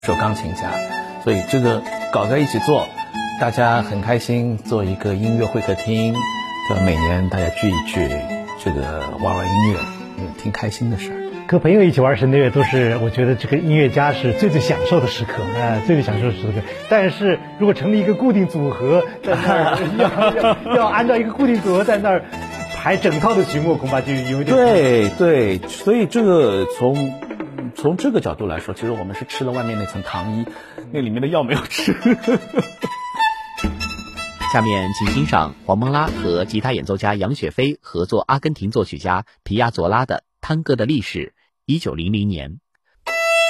手钢琴家，所以这个搞在一起做，大家很开心，做一个音乐会客厅，每年大家聚一聚，这个玩玩音乐，挺开心的事儿。 和朋友一起玩神的乐，都是我觉得这个音乐家是最享受的时刻最享受的时刻。但是如果成立一个固定组合，在那儿要按照一个固定组合在那儿排整套的曲目，恐怕就有点对，所以这个从这个角度来说，其实我们是吃了外面那层糖衣，那里面的药没有吃。 下面请欣赏黄蒙拉和吉他演奏家杨雪飞合作阿根廷作曲家皮亚佐拉的《探戈的历史》，1900年。